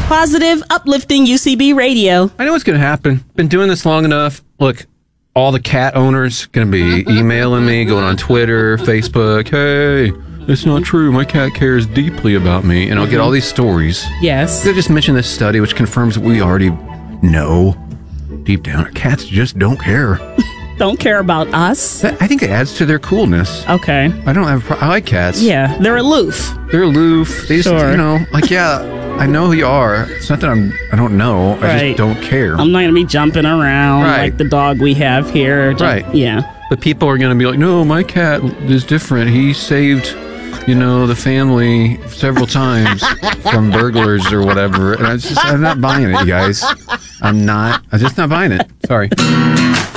Positive, uplifting UCB radio. I know what's going to happen. Been doing this long enough. Look, all the cat owners going to be emailing me, going on Twitter, Facebook. Hey, it's not true. My cat cares deeply about me. And I'll get all these stories. Yes. They just mentioned this study, which confirms what we already know deep down. Cats just don't care. Don't care about us. I think it adds to their coolness. Okay. I don't have. I like cats. Yeah, they're aloof. They're aloof. They just, Sure. you know, like, yeah, I know who you are. It's not that I don't know. I Right. just don't care. I'm not going to be jumping around Right. like the dog we have here. Right. Yeah. But people are going to be like, no, my cat is different. He saved, you know, the family several times from burglars or whatever. And I'm not buying it, you guys. I'm just not buying it. Sorry.